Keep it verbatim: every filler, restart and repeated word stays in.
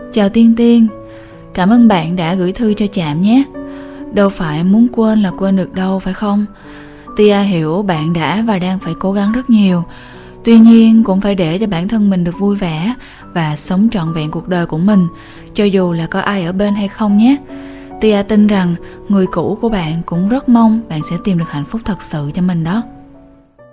Chào Tiên Tiên, cảm ơn bạn đã gửi thư cho Trạm nhé. Đâu phải muốn quên là quên được đâu, phải không? Tia hiểu bạn đã và đang phải cố gắng rất nhiều. Tuy nhiên cũng phải để cho bản thân mình được vui vẻ và sống trọn vẹn cuộc đời của mình, cho dù là có ai ở bên hay không nhé. Tia tin rằng người cũ của bạn cũng rất mong bạn sẽ tìm được hạnh phúc thật sự cho mình đó.